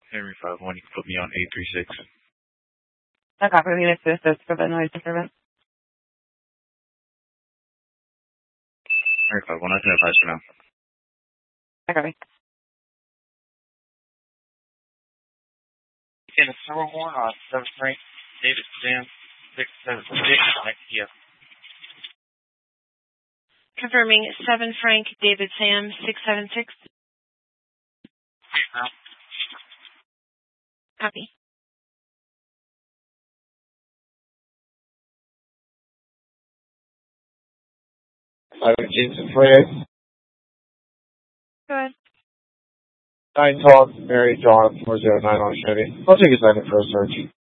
Henry 5-1, you can put me on 836. I copy. We need to assist for the noise disturbance. Henry 5-1, I can advise for now. I copy. In a throw horn on 7 Frank, David Sam, 676, IKEA. Confirming 7 Frank, David Sam, 676. Copy. Jason Fred. Go ahead. 9 Talk, Mary John, 409 on Chevy. I'll take a second for a search.